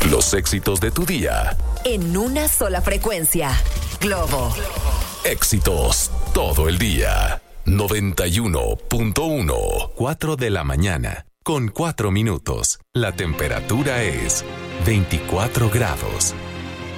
Los éxitos de tu día. En una sola frecuencia. Globo. Éxitos todo el día. 91.1. 4 de la mañana. Con 4 minutos. La temperatura es 24 grados.